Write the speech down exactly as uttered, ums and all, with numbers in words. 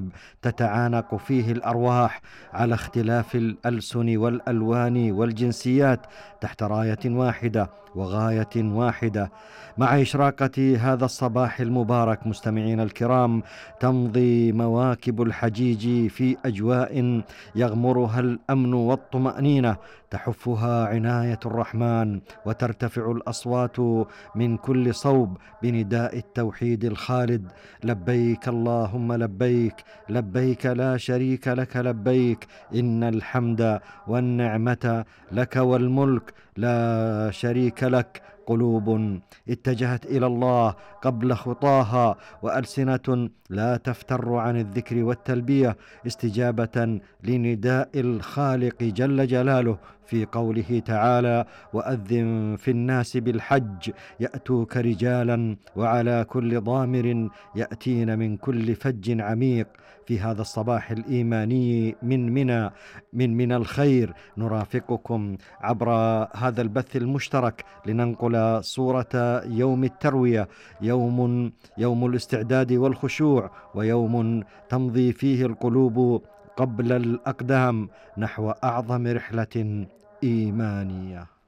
القلب تتعانق فيه الأرواح على اختلاف الألسن والألوان والجنسيات تحت راية واحدة وغاية واحدة. مع إشراقة هذا الصباح المبارك مستمعين الكرام، تمضي مواكب الحجيج في أجواء يغمرها الأمن والطمأنينة، تحفها عناية الرحمن، وترتفع الأصوات من كل صوب بنداء التوحيد الخالد: لبيك اللهم لبيك، لبيك لا شريك لك لبيك، إن الحمد والنعمة لك والملك لا شريك لك. قلوب اتجهت إلى الله قبل خطاها، وألسنة لا تفتر عن الذكر والتلبية استجابة لنداء الخالق جل جلاله في قوله تعالى: وأذن في الناس بالحج يأتوك رجالا وعلى كل ضامر يأتين من كل فج عميق. في هذا الصباح الإيماني من منى من من الخير نرافقكم عبر هذا البث المشترك لننقل صورة يوم التروية، يوم يوم الاستعداد والخشوع، ويوم تمضي فيه القلوب قبل الأقدام نحو أعظم رحلة إيمانية.